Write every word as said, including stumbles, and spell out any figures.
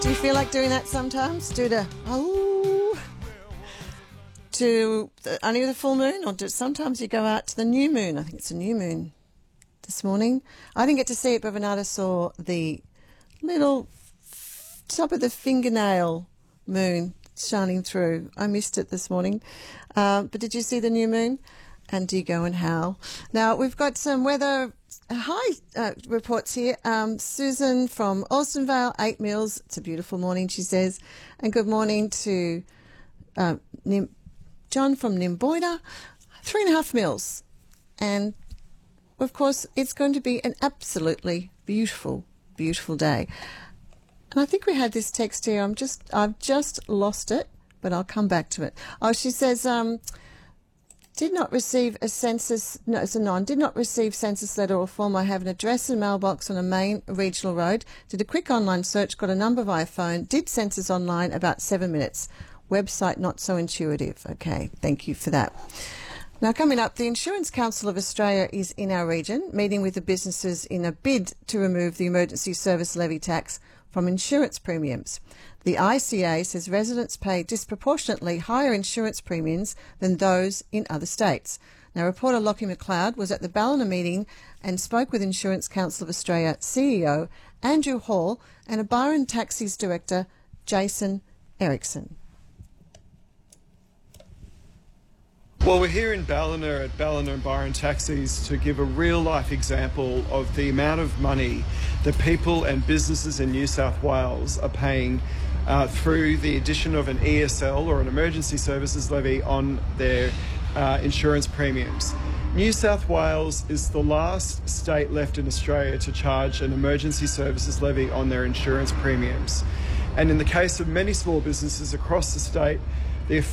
Do you feel like doing that sometimes? Do the, oh, to the, only the full moon, or do, sometimes you go out to the new moon. I think it's a new moon this morning. I didn't get to see it, but Bernarda saw the little top of the fingernail moon shining through. I missed it this morning. Uh, but did you see the new moon? And do you go and howl? Now, we've got some weather high uh, reports here. Um, Susan from Alstonvale, eight mils. It's a beautiful morning, she says. And good morning to uh, Nim- John from Nimboida, three and a half mils. And, of course, it's going to be an absolutely beautiful, beautiful day. And I think we had this text here. I'm just, I've just lost it, but I'll come back to it. Oh, she says, um, did not receive a census, no, it's a non, did not receive census letter or form. I have an address and mailbox on a main regional road. Did a quick online search, got a number via phone, did census online about seven minutes. Website not so intuitive. Okay, thank you for that. Now, coming up, the Insurance Council of Australia is in our region, meeting with the businesses in a bid to remove the emergency service levy tax from insurance premiums. The I C A says residents pay disproportionately higher insurance premiums than those in other states. Now, reporter Lockie McLeod was at the Ballina meeting and spoke with Insurance Council of Australia C E O Andrew Hall and a Byron Taxis director, Jason Erickson. Well, we're here in Ballina at Ballina and Byron Taxis to give a real-life example of the amount of money that people and businesses in New South Wales are paying uh, through the addition of an E S L or an emergency services levy on their uh, insurance premiums. New South Wales is the last state left in Australia to charge an emergency services levy on their insurance premiums. And in the case of many small businesses across the state, the